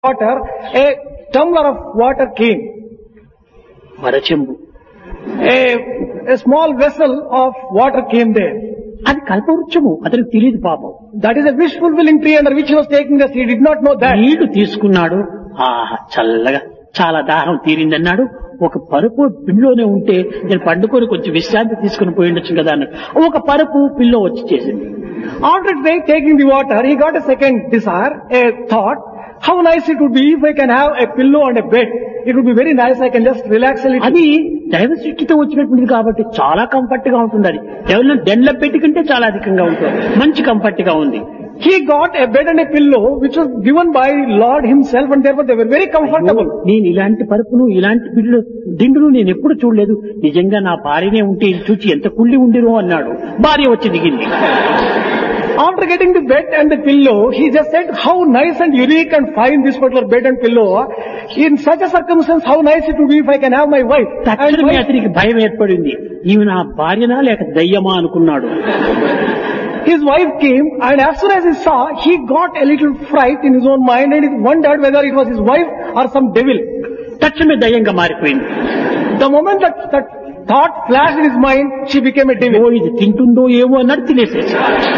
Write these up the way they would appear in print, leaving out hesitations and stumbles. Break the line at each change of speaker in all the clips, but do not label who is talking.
water, a tumbler of water came.
మరచెంబు
A small vessel of water came there.
అది కల్పవృక్షము అతనికి తెలియదు పాపం.
That is a wish fulfilling tree under which he was taking the seed. He did not know that.
నీళ్లు తీసుకున్నాడు. ఆహా చల్లగా చాలా దాహం తీరిందన్నాడు. ఒక పరుపు పిల్లోనే ఉంటే నేను పండుకొని కొంచెం విశ్రాంతి తీసుకుని పోయి ఉండొచ్చు కదా అన్నాడు. ఒక పరుపు పిల్లో వచ్చి చేసింది.
After taking the water, he got a second desire, a thought. How nice it would be if I can have a pillow and a bed. It would be very nice. I can just relax a little.
అది దైవ సృష్టితో వచ్చినటువంటిది కాబట్టి చాలా comfort గా ఉంటుంది. అది ఎవరైనా దెండ్ల పెట్టి కంటే చాలా అధికంగా ఉంటుంది. మంచి కంఫర్ట్ గా ఉంది.
He got a bed and a pillow which was given by Lord himself, and therefore they were very comfortable.
నేను ఇలాంటి పరుపును ఇలాంటి దిండును నేను ఎప్పుడు చూడలేదు. నిజంగా నా భార్యనే ఉంటే ఇది చూచి ఎంత కుళ్ళి ఉండిరో అన్నాడు. భార్య వచ్చి దిగింది.
After getting the bed and the pillow, he just said, how nice and unique and fine this particular bed and pillow. In such a circumstance, how nice it would be if I can have my wife.
తక్షణమే అతనికి భయం ఏర్పడింది. ఈమె నా భార్యనా లేక దయ్యమా అనుకున్నాడు.
His wife came, and as soon as he saw, he got a little fright in his own mind, and he wondered whether it was his wife or some devil.
తక్షణమే దయ్యంగా మారిపోయింది.
The moment that thought flashed in his mind, she became a devil.
ఇది తింటుందో ఏమో అన్నట్టు తినేసేసి.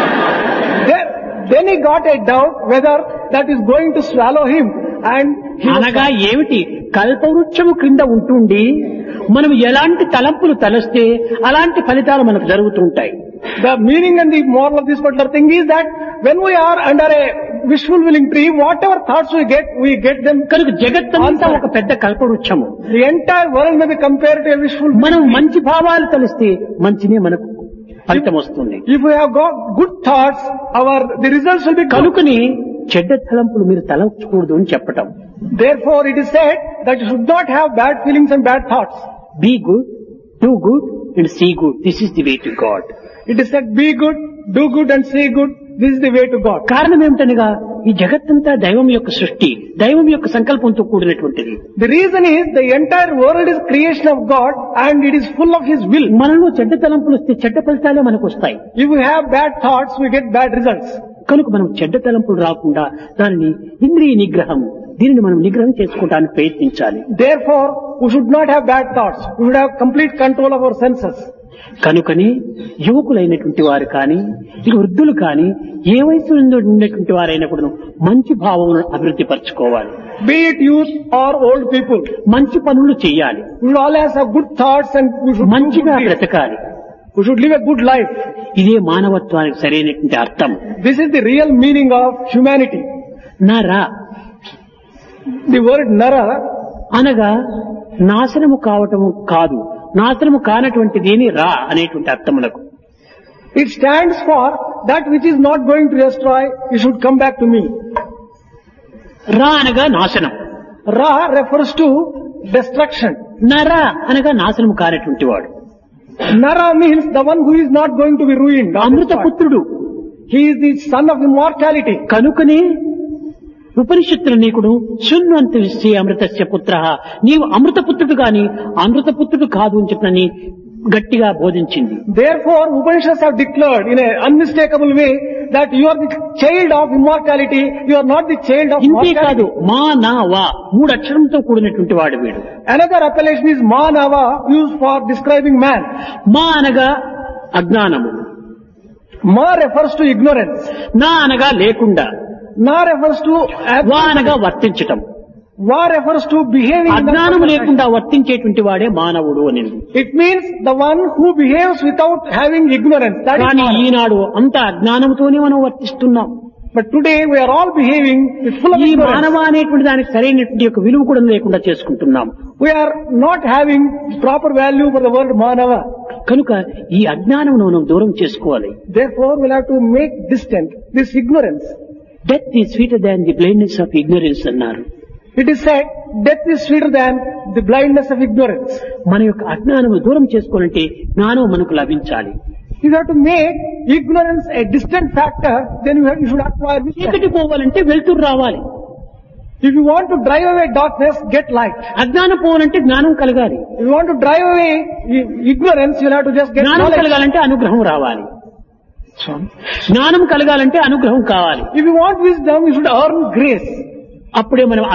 Then he got a doubt whether that is going to swallow him, and he
అనగా ఏమిటి కల్పవృక్షము క్రింద ఉంటుండి మనం ఎలాంటి తలంపులు తలస్తే అలాంటి ఫలితాలు మనకు జరుగుతుంటాయి.
The meaning and the moral of this particular thing is that when we are under a wishful willing tree, whatever thoughts we get them.
కనుక జగత్తంతా ఒక పెద్ద కల్పవృక్షము.
The entire world may be compared to a wishful.
మనం మంచి భావాలు తలిస్తే మంచినే మనకు ఫలితం వస్తుంది.
If we have got good thoughts, the results will be good.
కనుకని చెడ్డ తలంపులు మీరు తలంచకూడదు అని చెప్పటం.
Therefore it is said that you should not have bad feelings and bad thoughts.
Be good, do good and see good. This is the way to God.
It is said, be good, do good and see good. This is the way to God.
కారణం ఏమిటనగా ఈ జగత్తంతా దైవం యొక్క సృష్టి, దైవం యొక్క సంకల్పంతో కూడినటువంటిది.
The reason is the entire world is creation of God and it is full of His will.
మనలో చెడ్డ తలంపులు వస్తే చెడ్డ ఫలితాలే మనకు వస్తాయి.
If we have bad thoughts, we get bad results.
కనుక మనం చెడ్డ తలంపులు రాకుండా దానిని ఇంద్రియ నిగ్రహం, దీనిని మనం నిగ్రహం చేసుకోవడానికి ప్రయత్నించాలి.
Therefore, we should not have bad thoughts. We should have complete control of our senses.
కనుకని యువకులైనటువంటి వారు కానీ ఇక వృద్ధులు కానీ ఏ వయసు ఉన్నటువంటి వారైనప్పుడు మంచి భావమును అభివృద్ధి పరచుకోవాలి.
Be it youth or old people,
మంచి పనులు చేయాలి.
we should always have good thoughts and we should
మంచిగా బ్రతకాలి.
We should live a good life.
ఇదే మానవత్వానికి సరైనటువంటి అర్థం.
This is the real meaning of humanity.
నర,
the word nara
అనగా నాశనము కావటము కాదు, నాశనము కానటువంటిది అని రా అనేటువంటి అర్థములకు.
It stands for that which is not going to destroy, it should come back to me.
రా అనగా నాశనం.
Ra refers to destruction.
నర అనగా నాశనము కానటువంటి వాడు.
Nara means the one who is not going to be ruined.
అమృతపుత్రుడు.
He is the son of immortality.
కనుకనే ఉపనిషత్తులు నీకుడు శున్వంత విశ్వ అమృతస్య పుత్ర, నీవు అమృతపుత్రుడు గాని అమృతపుత్రుడు కాదు అని చెప్పని గట్టిగా బోధించింది.
Therefore, Upanishads have declared in an unmistakable way that you are the child of immortality, you are not the child of
ఇంతే
mortality.
కాదు మా నా వా, 3 అక్షరంతో కూడినటువంటి వాడు వీడు.
Another appellation is Manava, used for describing man.
మా అనగా అజ్ఞానము,
Ma refers to ignorance.
నా అనగా లేకుండా,
Na refers to
వా అనగా వర్తించటం.
Va refers to behaving.
అజ్ఞానము లేకుండా వర్తించేటువంటి వాడే మానవుడు అని.
It means the one who behaves without having ignorance. That is
కానీ
Manav.
ఈనాడు అంత అజ్ఞానంతోనే మనం వర్తిస్తున్నాం.
But today we are all behaving with full of
ఈ
ignorance.
మానవ అనేటువంటి దానికి సరైనటువంటి యొక్క విలువ కూడా లేకుండా చేసుకుంటున్నాం.
We are not having proper value for the word Manava.
కనుక ఈ అజ్ఞానం మనం దూరం చేసుకోవాలి.
Therefore, we'll have to make distant this ignorance.
Death is sweeter than the blindness of ignorance అన్నారు.
It is said, death is sweeter than the blindness of ignorance.
మన యొక్క అజ్ఞానము దూరం చేసుకోవాలంటే జ్ఞానం మనకు లభించాలి.
If you have to make ignorance a distant factor, then you should acquire wisdom.
చీకటి పోవాలంటే వెలుతురు రావాలి.
If you want to drive away darkness, get light.
అజ్ఞానం పోవాలంటే జ్ఞానం కలగాలి.
If you want to drive away ignorance, you'll have to just get
జ్ఞానం
knowledge.
కలగాలంటే అనుగ్రహం రావాలి. జ్ఞానం కలగాలంటే అనుగ్రహం కావాలి.
If you want wisdom, you should earn grace.
అప్పుడే మనం